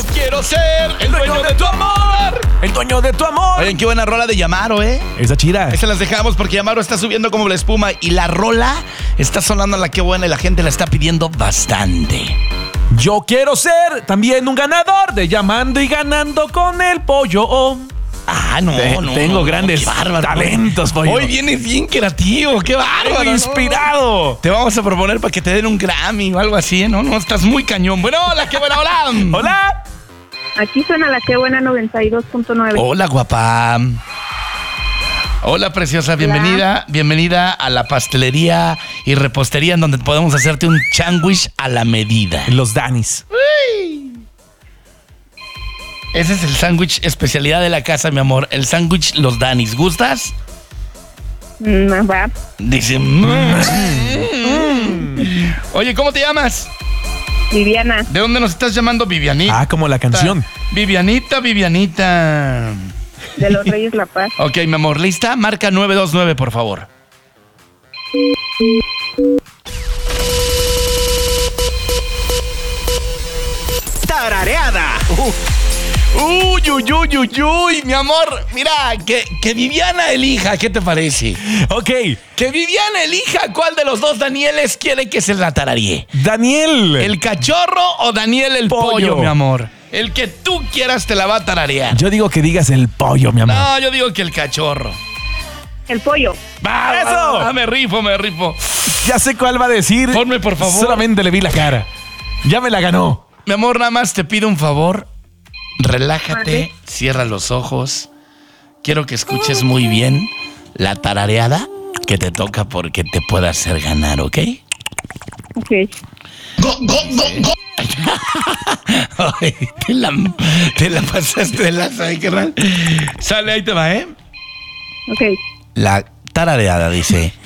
quiero ser el dueño de tu amor. El dueño de tu amor. Oigan, qué buena rola de Yamaro, Esa chida. Esa las dejamos porque Yamaro está subiendo como la espuma y la rola está sonando a la que buena y la gente la está pidiendo bastante. Yo quiero ser también un ganador de Llamando y Ganando con el Pollo. Tengo grandes talentos, Pollo. Hoy vienes bien creativo, qué bárbaro. Vengo inspirado. Te vamos a proponer para que te den un Grammy o algo así, ¿no? No, estás muy cañón. Bueno, hola, qué buena, hola. Hola. Aquí suena la que buena 92.9. Hola, guapa. Hola, preciosa, bienvenida. Bienvenida a la pastelería y repostería en donde podemos hacerte un sándwich a la medida. Los Danis. Ese es el sándwich especialidad de la casa, mi amor. El sándwich Los Danis. ¿Gustas? Va. Dice... Oye, ¿cómo te llamas? Viviana. ¿De dónde nos estás llamando, Vivianita? Como la canción. Vivianita. De los Reyes La Paz. Ok, mi amor, ¿lista? Marca 929, por favor. Tarareada. Uy, mi amor. Mira, que Viviana elija, ¿qué te parece? Ok. Que Viviana elija cuál de los dos Danieles quiere que se la tararee. Daniel. ¿El cachorro o Daniel el pollo, mi amor? El que tú quieras te la va a tararear. Yo digo que digas el pollo, mi amor. No, yo digo que el cachorro. El pollo. ¡Va, ¡Eso! va! Me rifo. Ya sé cuál va a decir. Ponme, por favor. Solamente le vi la cara. Ya me la ganó. Mi amor, nada más te pido un favor. Relájate, Vale. cierra los ojos. Quiero que escuches muy bien la tarareada que te toca porque te puede hacer ganar, ¿ok? Ok. Ay, te la pasaste de laza, carnal. Sale, ahí te va, ¿eh? Ok. La tarareada dice: